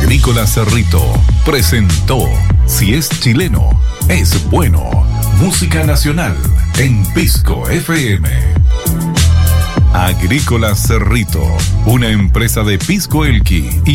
Agrícola Cerrito presentó Si es chileno, es bueno. Música nacional en Pisco FM. Agrícola Cerrito, una empresa de Pisco Elqui